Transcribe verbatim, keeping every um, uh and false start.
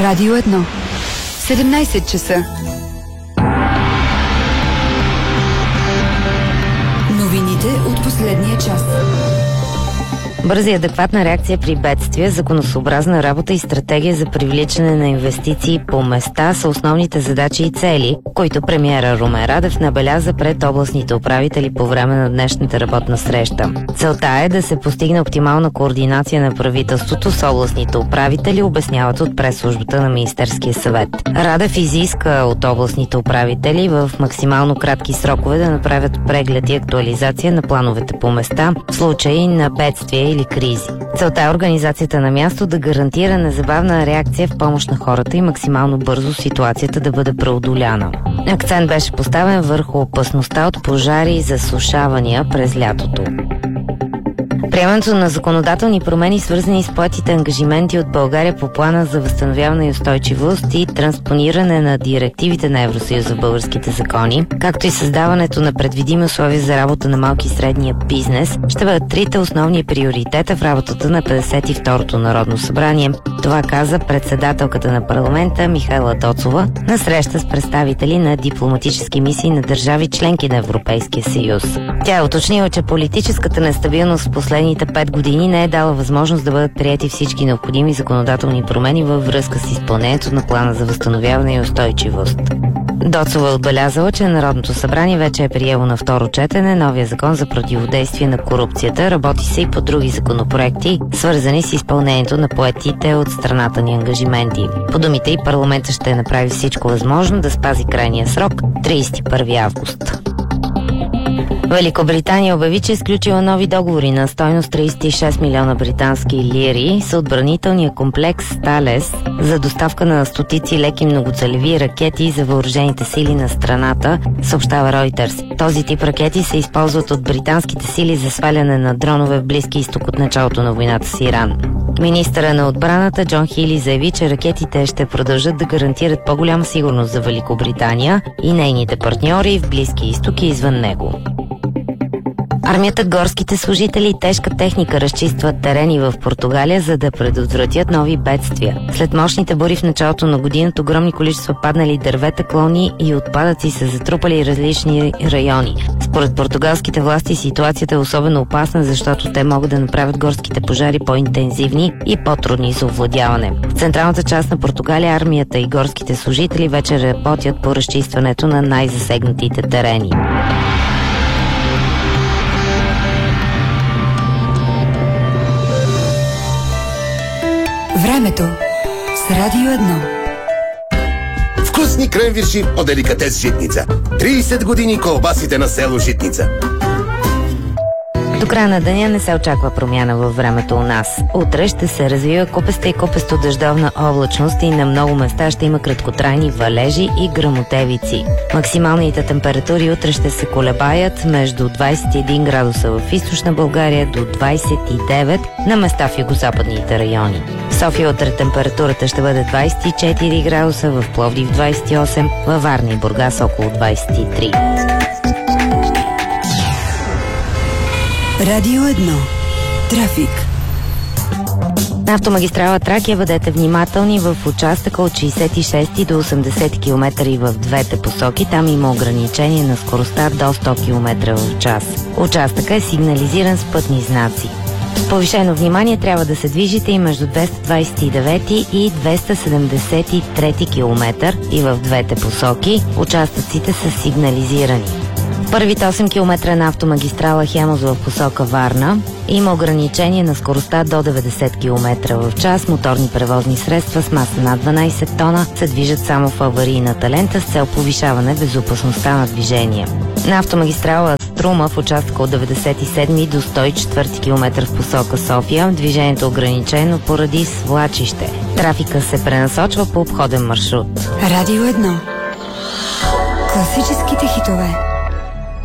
Радио едно. седемнайсет часа. Новините от последния час. Бърза и адекватна реакция при бедствия, законосъобразна работа и стратегия за привличане на инвестиции по места са основните задачи и цели, които премиера Румен Радев набеляза пред областните управители по време на днешната работна среща. Целта е да се постигне оптимална координация на правителството с областните управители, обясняват от пресслужбата на Министерския съвет. Радев изиска от областните управители в максимално кратки срокове да направят преглед и актуализация на плановете по места в случай на бедствия или кризи. Целта е организацията на място да гарантира незабавна реакция в помощ на хората и максимално бързо ситуацията да бъде преодоляна. Акцент беше поставен върху опасността от пожари и засушавания през лятото. Приемането на законодателни промени, свързани с поетите ангажименти от България по плана за възстановяване и устойчивост и транспониране на директивите на Евросъюза в българските закони, както и създаването на предвидими условия за работа на малки и средния бизнес, ще бъдат трите основни приоритета в работата на петдесет и второто Народно събрание. Това каза председателката на парламента Михаела Доцова на среща с представители на дипломатически мисии на държави членки на Европейския съюз. Тя е уточнила, че политическата нестабилност в последните пет години не е дала възможност да бъдат приети всички необходими законодателни промени във връзка с изпълнението на плана за възстановяване и устойчивост. Доцова е отбелязала, че Народното събрание вече е приело на второ четене новия закон за противодействие на корупцията. Работи се и по други законопроекти, свързани с изпълнението на поетите от страната ни ангажименти. По думите и парламента ще направи всичко възможно да спази крайния срок тридесет и първи август. Великобритания обяви, че е сключила нови договори на стойност тридесет и шест милиона британски лири с отбранителния комплекс Сталес за доставка на стотици леки многоцелеви ракети за въоръжените сили на страната, съобщава Reuters. Този тип ракети се използват от британските сили за сваляне на дронове в Близки изток от началото на войната с Иран. Министъра на отбраната Джон Хили заяви, че ракетите ще продължат да гарантират по-голяма сигурност за Великобритания и нейните партньори в Близки изток и извън него. Армията, горските служители и тежка техника разчистват терени в Португалия, за да предотвратят нови бедствия. След мощните бури в началото на годината, огромни количества паднали дървета, клони и отпадъци са затрупали различни райони. Според португалските власти ситуацията е особено опасна, защото те могат да направят горските пожари по-интензивни и по-трудни за овладяване. В централната част на Португалия армията и горските служители вече работят по разчистването на най-засегнатите терени. Времето с Радио едно. Вкусни кренвирши от Деликатес Житница. тридесет години колбасите на село Житница. До края на деня не се очаква промяна във времето у нас. Утре ще се развива купеста и купесто дъждовна облачност и на много места ще има краткотрайни валежи и гръмотевици. Максималните температури утре ще се колебаят между двадесет и един градуса в източна България до двадесет и девет на места в югозападните райони. В София утре температурата ще бъде двадесет и четири градуса, в Пловдив двадесет и осем, във Варна и Бургас около двадесет и три. Радио едно. Трафик. На автомагистрала Тракия бъдете внимателни в участъка от шейсет и шест до осемдесет километра и в двете посоки. Там има ограничение на скоростта до сто километра в час. Участъка е сигнализиран с пътни знаци. С повишено внимание трябва да се движите и между двеста двадесет и девети и двеста седемдесет и трети километър и в двете посоки. Участъците са сигнализирани. Първите осем километра на автомагистрала Хемус в посока Варна има ограничение на скоростта до деветдесет километра в час. Моторни превозни средства с маса над дванадесет тона се движат само в аварийната лента с цел повишаване безопасността на движение. На автомагистрала Струма в участъка от деветдесет и седми до сто и четвърти километър в посока София движението е ограничено поради свлачище. Трафика се пренасочва по обходен маршрут. Радио едно. Класическите хитове.